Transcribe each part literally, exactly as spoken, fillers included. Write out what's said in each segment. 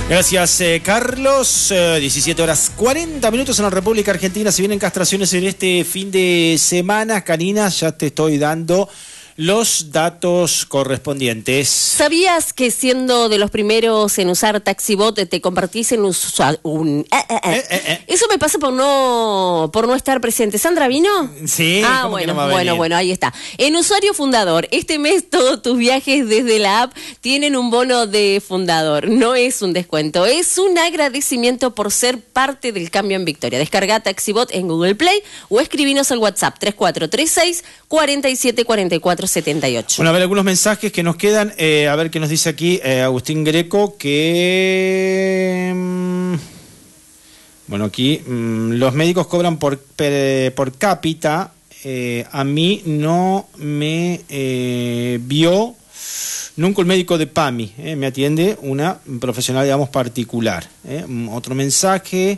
Gracias, eh, Carlos. Eh, diecisiete horas cuarenta minutos en la República Argentina. Se vienen castraciones en este fin de semana. Karina, ya te estoy dando los datos correspondientes. ¿Sabías que siendo de los primeros en usar TaxiBot te convertís en un... un eh, eh, eh. Eh, eh, eh. Eso me pasa por no por no estar presente. ¿Sandra vino? Sí. Ah, bueno, no bueno, bueno, ahí está. En usuario fundador, este mes todos tus viajes desde la app tienen un bono de fundador. No es un descuento, es un agradecimiento por ser parte del cambio en Victoria. Descarga TaxiBot en Google Play o escribinos al WhatsApp tres cuatro tres seis, cuatro siete cuatro cuatro setenta y ocho. Bueno, a ver algunos mensajes que nos quedan. Eh, a ver qué nos dice aquí eh, Agustín Greco, que... Mmm, bueno, aquí mmm, los médicos cobran por, per, por cápita. Eh, a mí no me eh, vio nunca un médico de PAMI. Eh, me atiende una profesional, digamos, particular. Eh. Otro mensaje...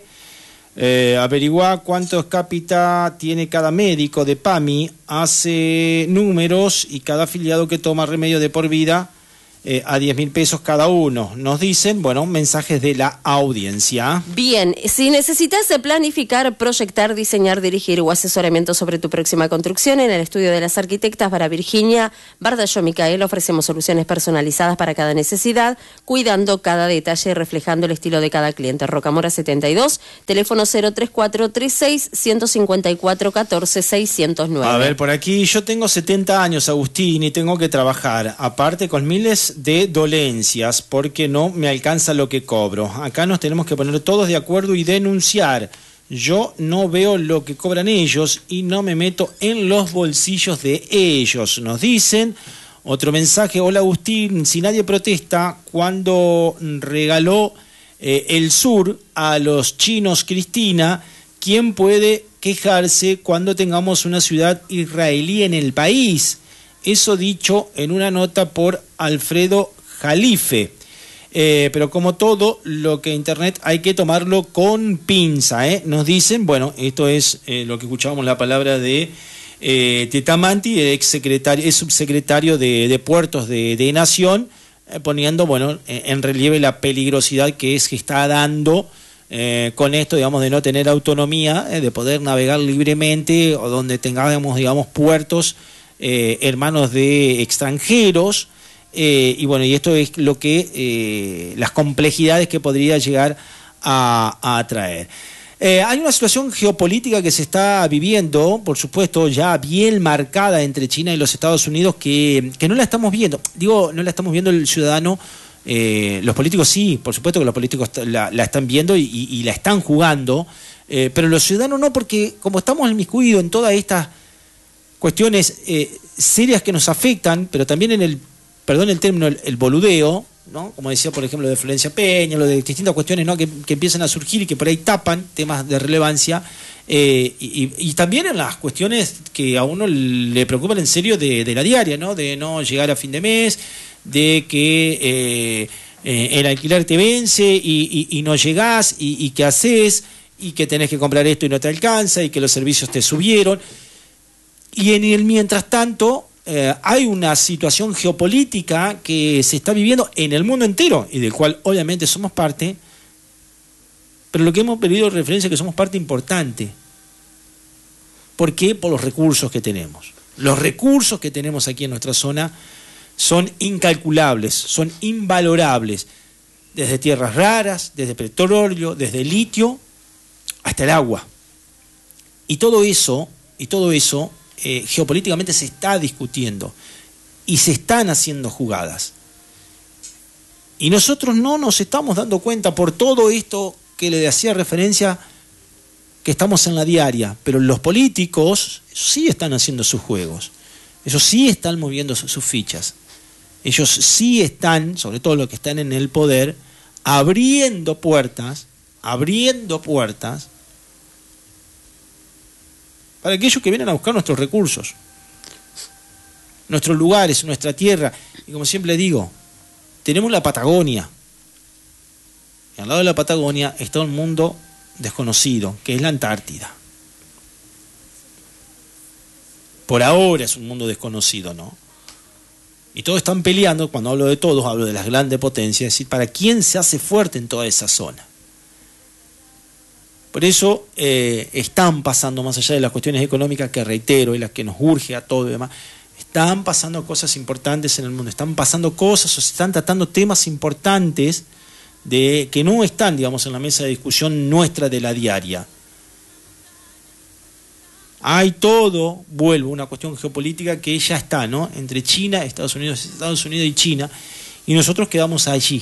Eh, averiguar cuántos cápita tiene cada médico de PAMI, hace números y cada afiliado que toma remedio de por vida eh, a diez mil pesos cada uno. Nos dicen, bueno, mensajes de la audiencia. Bien, si necesitas planificar, proyectar, diseñar, dirigir o asesoramiento sobre tu próxima construcción, en el estudio de las arquitectas para Virginia Bardallo Micael ofrecemos soluciones personalizadas para cada necesidad, cuidando cada detalle y reflejando el estilo de cada cliente. Rocamora setenta y dos, teléfono cero tres cuatro tres seis, uno cinco cuatro, uno cuatro seis cero nueve. A ver, por aquí, yo tengo setenta años, Agustín, y tengo que trabajar, aparte con miles de dolencias, porque no me alcanza lo que cobro. Acá nos tenemos que poner todos de acuerdo y denunciar. Yo no veo lo que cobran ellos y no me meto en los bolsillos de ellos, nos dicen. Otro mensaje: hola Agustín, si nadie protesta cuando regaló eh, el sur a los chinos Cristina, ¿quién puede quejarse cuando tengamos una ciudad israelí en el país? Eso dicho en una nota por Alfredo Jalife. Eh, pero como todo lo que Internet hay que tomarlo con pinza, ¿eh? Nos dicen, bueno, esto es eh, lo que escuchábamos la palabra de eh, Tetamanti, el ex secretario, es subsecretario de, de Puertos de, de Nación, eh, poniendo, bueno, en relieve la peligrosidad que es que está dando eh, con esto, digamos, de no tener autonomía, eh, de poder navegar libremente o donde tengamos, digamos, puertos Eh, hermanos de extranjeros, eh, y bueno, y esto es lo que eh, las complejidades que podría llegar a, a atraer. Eh, hay una situación geopolítica que se está viviendo, por supuesto, ya bien marcada entre China y los Estados Unidos, que, que no la estamos viendo. Digo, no la estamos viendo el ciudadano, eh, los políticos sí, por supuesto que los políticos la, la están viendo y, y, y la están jugando, eh, pero los ciudadanos no, porque como estamos inmiscuidos en todas estas cuestiones eh, serias que nos afectan, pero también en el, perdón el término, el, el boludeo, ¿no? Como decía, por ejemplo, de Florencia Peña, lo de distintas cuestiones, ¿no? que, que empiezan a surgir y que por ahí tapan temas de relevancia, eh, y, y también en las cuestiones que a uno le preocupan en serio de, de la diaria, ¿no? De no llegar a fin de mes, de que eh, eh, el alquiler te vence y, y, y no llegás, y, y qué haces, y que tenés que comprar esto y no te alcanza, y que los servicios te subieron. Y en el mientras tanto eh, hay una situación geopolítica que se está viviendo en el mundo entero y del cual obviamente somos parte, pero lo que hemos pedido referencia es que somos parte importante. ¿Por qué? Por los recursos que tenemos. Los recursos que tenemos aquí en nuestra zona son incalculables, son invalorables, desde tierras raras, desde petróleo, desde litio, hasta el agua. Y todo eso, y todo eso Eh, geopolíticamente se está discutiendo y se están haciendo jugadas, y nosotros no nos estamos dando cuenta por todo esto que le hacía referencia, que estamos en la diaria, pero los políticos sí están haciendo sus juegos, ellos sí están moviendo sus, sus fichas, ellos sí están, sobre todo los que están en el poder, abriendo puertas, abriendo puertas para aquellos que vienen a buscar nuestros recursos, nuestros lugares, nuestra tierra. Y como siempre digo, tenemos la Patagonia. Y al lado de la Patagonia está un mundo desconocido, que es la Antártida. Por ahora es un mundo desconocido, ¿no? Y todos están peleando, cuando hablo de todos, hablo de las grandes potencias, es decir, para quién se hace fuerte en toda esa zona. Por eso eh, están pasando, más allá de las cuestiones económicas que reitero y las que nos urge a todo y demás, están pasando cosas importantes en el mundo, están pasando cosas o se están tratando temas importantes de que no están, digamos, en la mesa de discusión nuestra de la diaria. Hay todo, vuelvo, una cuestión geopolítica que ya está, ¿no? Entre China, Estados Unidos, Estados Unidos y China, y nosotros quedamos allí.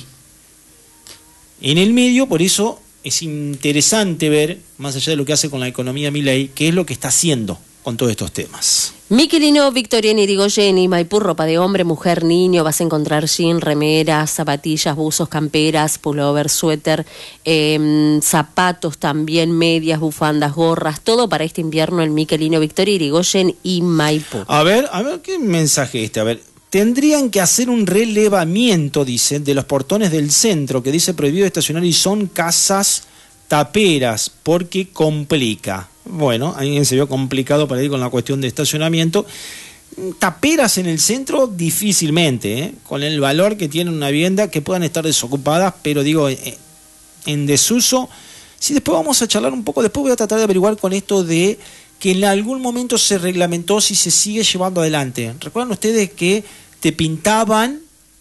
En el medio, por eso es interesante ver, más allá de lo que hace con la economía Milei, qué es lo que está haciendo con todos estos temas. Miquelino, Victoriano, Irigoyen y Maipú, ropa de hombre, mujer, niño, vas a encontrar jean, remeras, zapatillas, buzos, camperas, pullover, suéter, eh, zapatos también, medias, bufandas, gorras, todo para este invierno en Miquelino, Victoria, Irigoyen y Maipú. A ver, a ver, ¿qué mensaje este? A ver, tendrían que hacer un relevamiento, dicen, de los portones del centro, que dice prohibido estacionar y son casas taperas, porque complica. Bueno, a mí se vio complicado para ir con la cuestión de estacionamiento. Taperas en el centro, difícilmente, ¿eh? Con el valor que tiene una vivienda, que puedan estar desocupadas, pero digo, eh, en desuso. Sí, después vamos a charlar un poco, después voy a tratar de averiguar con esto de que en algún momento se reglamentó si se sigue llevando adelante. ¿Recuerdan ustedes que te pintaban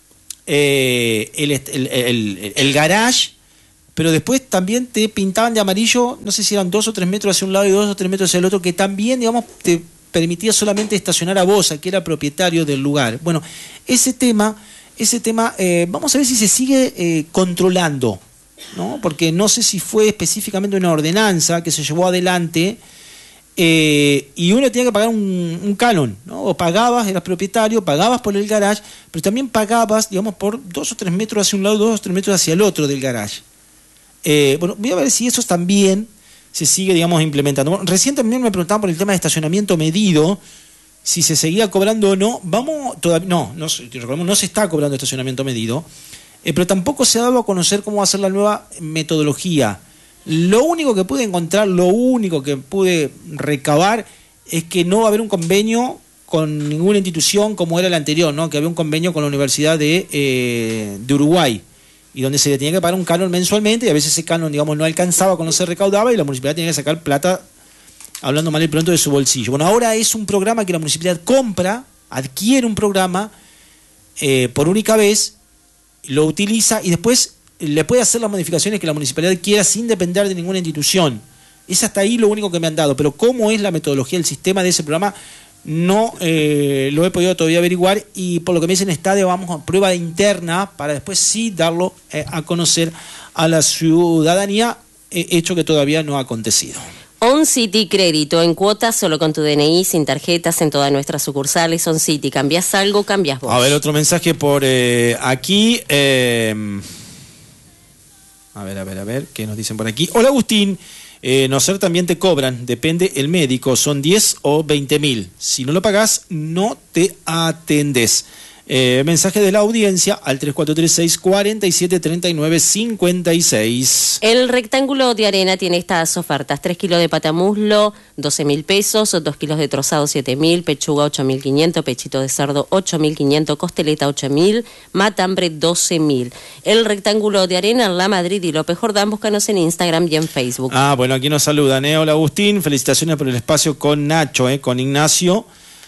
eh, el, el, el, el garage, pero después también te pintaban de amarillo, no sé si eran dos o tres metros hacia un lado y dos o tres metros hacia el otro, que también, digamos, te permitía solamente estacionar a vos, a que era propietario del lugar? Bueno, ese tema, ese tema eh, vamos a ver si se sigue eh, controlando, ¿no? Porque no sé si fue específicamente una ordenanza que se llevó adelante eh, y uno tenía que pagar un, un canon, ¿no? O pagabas, eras propietario, pagabas por el garage, pero también pagabas, digamos, por dos o tres metros hacia un lado, dos o tres metros hacia el otro del garage. Eh, bueno, voy a ver si eso también se sigue, digamos, implementando. Bueno, recién también me preguntaban por el tema de estacionamiento medido, si se seguía cobrando o no. Vamos, todavía, no, no, no se está cobrando estacionamiento medido, eh, pero tampoco se ha dado a conocer cómo va a ser la nueva metodología. Lo único que pude encontrar, lo único que pude recabar, es que no va a haber un convenio con ninguna institución como era el anterior, ¿no? Que había un convenio con la Universidad de, eh, de Uruguay, y donde se le tenía que pagar un canon mensualmente, y a veces ese canon, digamos, no alcanzaba cuando se recaudaba, y la municipalidad tenía que sacar plata, hablando mal y pronto, de su bolsillo. Bueno, ahora es un programa que la municipalidad compra, adquiere un programa eh, por única vez, lo utiliza y después le puede hacer las modificaciones que la municipalidad quiera sin depender de ninguna institución. Es hasta ahí lo único que me han dado, pero cómo es la metodología, el sistema de ese programa, no eh, lo he podido todavía averiguar, y por lo que me dicen está de, vamos, a prueba interna para después sí darlo eh, a conocer a la ciudadanía, eh, hecho que todavía no ha acontecido. On City Crédito, en cuotas, solo con tu D N I, sin tarjetas, en todas nuestras sucursales. On City, cambias algo, cambias vos. A ver, otro mensaje por eh, aquí. Eh, a ver, a ver, a ver, ¿qué nos dicen por aquí? Hola, Agustín. Eh, no ser también te cobran, depende el médico, son diez o veinte mil. Si no lo pagás, no te atendés. Eh, mensaje de la audiencia al tres cuatro tres seis, cuatro siete, tres nueve cinco seis. El Rectángulo de Arena tiene estas ofertas: tres kilos de patamuslo, doce mil pesos, dos kilos de trozado, siete mil, pechuga, ocho mil quinientos, pechito de cerdo, ocho mil quinientos, costeleta, ocho mil, matambre, doce mil. El Rectángulo de Arena en La Madrid y López Jordán, búscanos en Instagram y en Facebook. Ah, bueno, aquí nos saludan, ¿eh? Hola, Agustín, felicitaciones por el espacio con Nacho, ¿eh? Con Ignacio.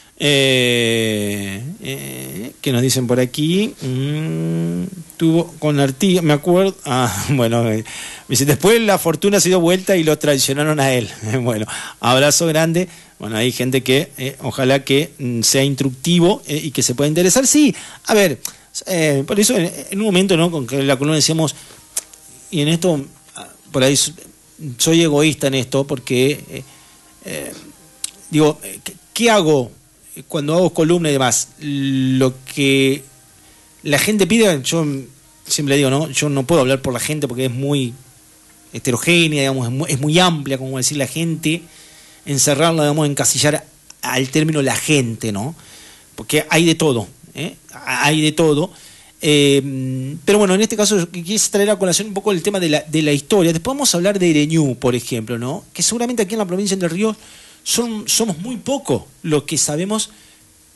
Eh, eh, ¿Qué nos dicen por aquí? Mm, tuvo con Artigas, me acuerdo. Ah, bueno, eh, dice, después la fortuna se dio vuelta y lo traicionaron a él. Bueno, abrazo grande. Bueno, hay gente que eh, ojalá que mm, sea instructivo eh, y que se pueda interesar. Sí, a ver, eh, por eso en, en un momento, ¿no? Con que la columna decíamos, y en esto, por ahí soy egoísta en esto, porque eh, eh, digo, ¿qué, qué hago cuando hago columna y demás? Lo que la gente pide, yo siempre digo, ¿no? Yo no puedo hablar por la gente porque es muy heterogénea, digamos, es muy, es muy amplia, como decir la gente, encerrarla, digamos, encasillar al término la gente, ¿no? Porque hay de todo, ¿eh? Hay de todo. Eh, pero bueno, en este caso quise traer a colación un poco el tema de la, de la historia. Después vamos a hablar de Ereñú, por ejemplo, ¿no? Que seguramente aquí en la provincia de Entre Ríos Son, somos muy pocos los que sabemos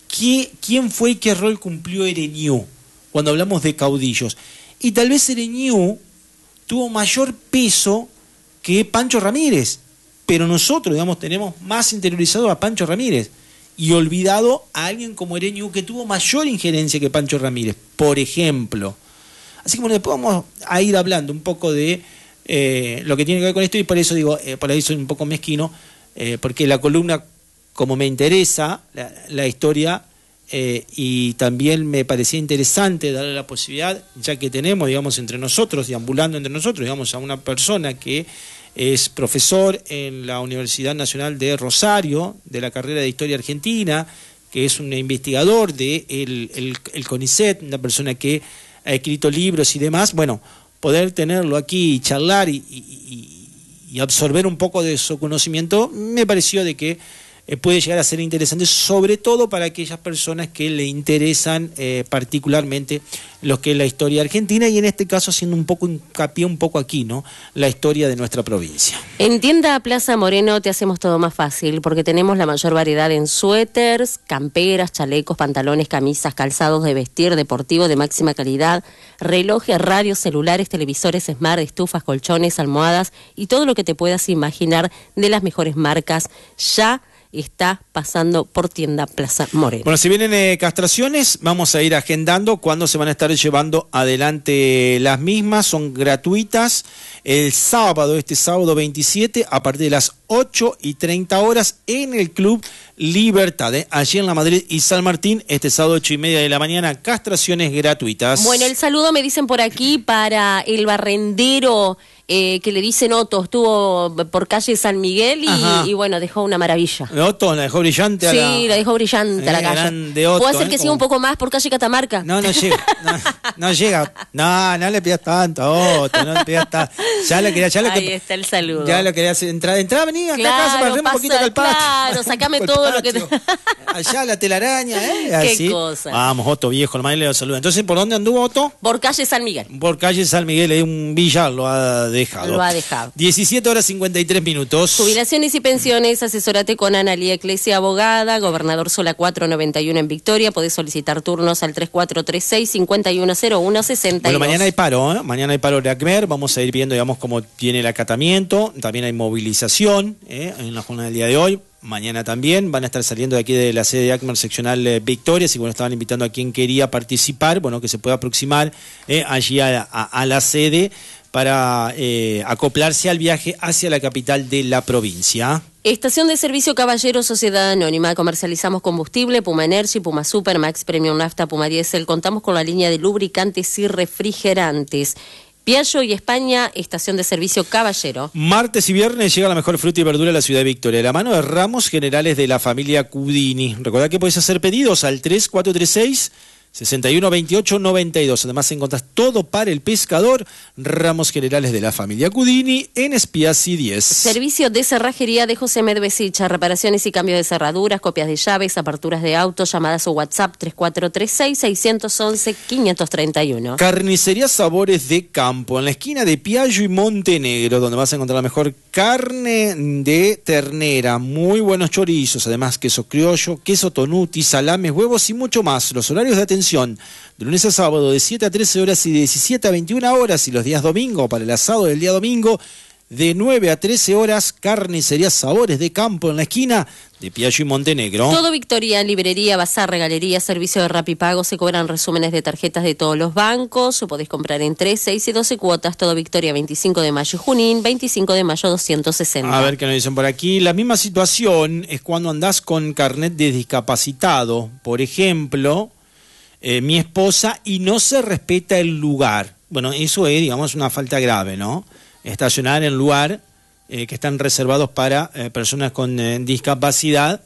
¿qué, ¿quién fue y qué rol cumplió Ereñú cuando hablamos de caudillos? Y tal vez Ereñú tuvo mayor peso que Pancho Ramírez, pero nosotros, digamos, tenemos más interiorizado a Pancho Ramírez y olvidado a alguien como Ereñú que tuvo mayor injerencia que Pancho Ramírez, por ejemplo. Así que bueno, después vamos a ir hablando un poco de eh, lo que tiene que ver con esto, y por eso digo, eh, por ahí soy un poco mezquino, eh, porque la columna, como me interesa la, la historia, eh, y también me parecía interesante darle la posibilidad, ya que tenemos, digamos, entre nosotros, deambulando entre nosotros, digamos, a una persona que es profesor en la Universidad Nacional de Rosario, de la carrera de Historia Argentina, que es un investigador de el, el, el CONICET, una persona que ha escrito libros y demás. Bueno, poder tenerlo aquí y charlar y, y, y absorber un poco de su conocimiento, me pareció de que eh, puede llegar a ser interesante, sobre todo para aquellas personas que le interesan eh, particularmente lo que es la historia argentina, y en este caso haciendo un poco hincapié un poco aquí, ¿no? La historia de nuestra provincia. En Tienda Plaza Moreno te hacemos todo más fácil, porque tenemos la mayor variedad en suéteres, camperas, chalecos, pantalones, camisas, calzados de vestir, deportivo de máxima calidad, relojes, radios, celulares, televisores, smart, estufas, colchones, almohadas y todo lo que te puedas imaginar de las mejores marcas. Ya está pasando por Tienda Plaza Moreno. Bueno, si vienen eh, castraciones, vamos a ir agendando cuándo se van a estar llevando adelante las mismas. Son gratuitas el sábado, este sábado veintisiete, a partir de las ocho y treinta horas en el Club Libertad, ¿eh? Allí en La Madrid y San Martín, este sábado ocho y media de la mañana, castraciones gratuitas. Bueno, el saludo me dicen por aquí para el barrendero, eh, que le dicen Otto, estuvo por calle San Miguel y, y bueno, dejó una maravilla. Otto la dejó brillante a la... Sí, la dejó brillante a la calle. Otto, ¿Puede ser ¿eh? que siga un poco más por calle Catamarca? No, no llega, no, no llega. No, no le pidas tanto a Otto, no le pidas tanto. Ya lo quería, ya lo Ahí que, está el saludo. Ya lo quería hacer, entrar, entrar, vení acá, claro, a casa para hacer un poquito acá al patio. Claro, sacame todo lo que te... Allá la telaraña, ¿eh? Así. Qué cosa. Vamos, Otto, viejo, el maestro le saluda. Entonces, ¿por dónde anduvo Otto? Por calle San Miguel. Por calle San Miguel, eh, un billar lo ha dejado. Lo ha dejado. diecisiete horas cincuenta y tres minutos. Jubilaciones y pensiones, asesórate con Analía Eclesia Abogada, Gobernador Sola cuatrocientos noventa y uno en Victoria. Podés solicitar turnos al tres cuatro tres seis, cinco uno cero uno, seis dos. Bueno, mañana hay paro, ¿eh? Mañana hay paro de ACMER. Vamos a ir viendo, digamos, cómo viene el acatamiento. También hay movilización, ¿eh? En la jornada del día de hoy. Mañana también van a estar saliendo de aquí de la sede de ACMER seccional eh, Victoria, así que bueno, estaban invitando a quien quería participar, bueno, que se pueda aproximar eh, allí a, a, a la sede para eh, acoplarse al viaje hacia la capital de la provincia. Estación de Servicio Caballero Sociedad Anónima. Comercializamos combustible, Puma Energy, Puma Super, Max Premium Nafta, Puma Diesel. Contamos con la línea de lubricantes y refrigerantes. Piaggio y España, Estación de Servicio Caballero. Martes y viernes llega la mejor fruta y verdura a la ciudad de Victoria, de la mano de Ramos Generales de la familia Cudini. Recordá que podés hacer pedidos al tres cuatro tres seis, seis uno dos ocho, nueve dos. Además encontrás todo para el pescador. Ramos Generales de la familia Cudini en Espiassi diez. Servicio de cerrajería de José Medvesicha. Reparaciones y cambios de cerraduras, copias de llaves, aperturas de autos, llamadas o WhatsApp tres cuatro tres seis, seis uno uno, cinco tres uno. Carnicería Sabores de Campo, en la esquina de Piaggio y Montenegro, donde vas a encontrar la mejor carne de ternera, muy buenos chorizos, además queso criollo, queso tonuti, salames, huevos y mucho más. Los horarios de atención de lunes a sábado de siete a trece horas y de diecisiete a veintiuna horas, y los días domingo para el asado del día domingo de nueve a trece horas. Carnicería Sabores de Campo en la esquina de Piaggio y Montenegro. Todo Victoria, librería, bazar, regalería, servicio de Rapipago. Se cobran resúmenes de tarjetas de todos los bancos. O podés comprar en tres, seis y doce cuotas. Todo Victoria, veinticinco de mayo Junín, veinticinco de mayo doscientos sesenta. A ver qué nos dicen por aquí. La misma situación es cuando andás con carnet de discapacitado. Por ejemplo, eh, mi esposa, y no se respeta el lugar. Bueno, eso es, digamos, una falta grave, ¿no? Estacionar en lugar eh, que están reservados para eh, personas con eh, discapacidad.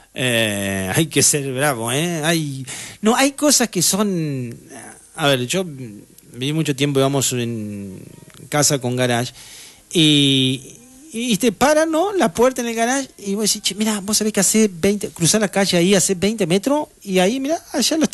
Eh, hay que ser bravo, ¿eh? Hay, no, hay cosas que son... A ver, yo viví mucho tiempo, digamos, en casa con garage, y, y te paran, ¿no?, la puerta en el garage, y vos decís, che, mira, vos sabés que hace veinte, cruzar la calle ahí, hace veinte metros, y ahí, mira, allá los